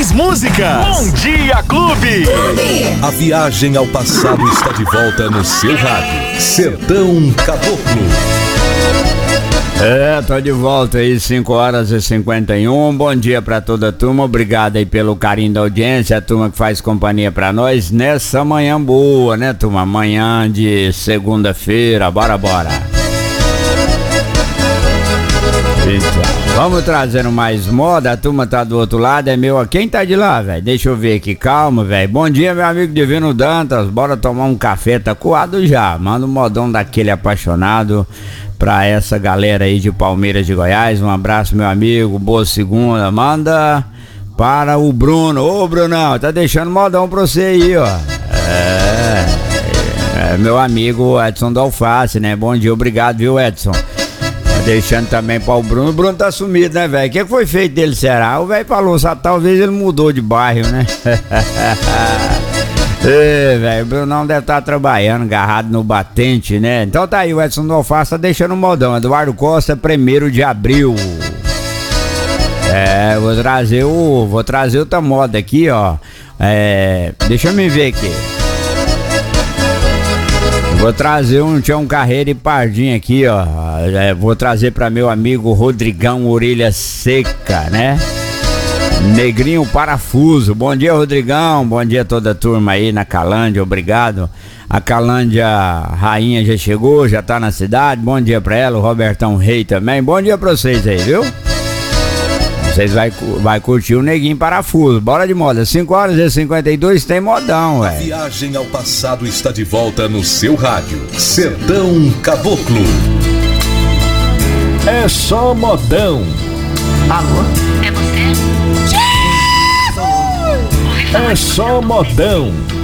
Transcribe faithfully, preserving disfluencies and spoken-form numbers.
mais músicas. Bom Dia Clube. A viagem ao passado está de volta no seu rádio. Sertão Caboclo. É, tô de volta aí, cinco horas e cinquenta e um. Bom dia pra toda a turma. Obrigado aí pelo carinho da audiência, a turma que faz companhia pra nós nessa manhã boa, né, turma? Manhã de segunda-feira. Bora, bora. Então, vamos trazendo mais moda. A turma tá do outro lado, é meu. Quem tá de lá, velho? Deixa eu ver aqui, calma, velho. Bom dia, meu amigo Divino Dantas. Bora tomar um café, tá coado já. Manda um modão daquele apaixonado pra essa galera aí de Palmeiras de Goiás. Um abraço, meu amigo, boa segunda. Manda para o Bruno. Ô, Brunão, tá deixando modão pra você aí, ó. É, é meu amigo Edson do Alface, né? Bom dia, obrigado, viu, Edson? Tá deixando também para o Bruno. O Bruno tá sumido, né, velho? O que foi feito dele, será? O velho falou, só talvez ele mudou de bairro, né? Ei, velho, o Brunão deve estar tá trabalhando, agarrado no batente, né? Então tá aí, o Edson do Alface tá deixando um modão. Eduardo Costa, primeiro de abril. É, vou trazer o. Vou trazer outra moda aqui, ó. É. Deixa eu me ver aqui. Vou trazer um Tião Carreira e Pardinho aqui, ó. É, vou trazer pra meu amigo Rodrigão Orelha Seca, né? Negrinho Parafuso. Bom dia, Rodrigão. Bom dia a toda a turma aí na Calândia, obrigado. A Calândia Rainha já chegou, já tá na cidade. Bom dia pra ela, o Robertão Rei também. Bom dia pra vocês aí, viu? Vocês vai, vai curtir o Neguinho Parafuso. Bora de moda, cinco horas e cinquenta e dois tem modão, velho. A viagem ao passado está de volta no seu rádio. Sertão Caboclo. É só modão. Alô? É você? É só modão.